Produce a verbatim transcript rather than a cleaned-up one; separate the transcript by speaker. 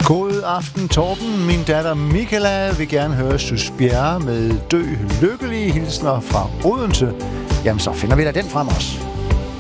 Speaker 1: God aften, Torben. Min datter Michaela vil gerne høre Suspirer med Dø Lykkelig. Hilsner fra Odense. Jamen, så finder vi da den frem også.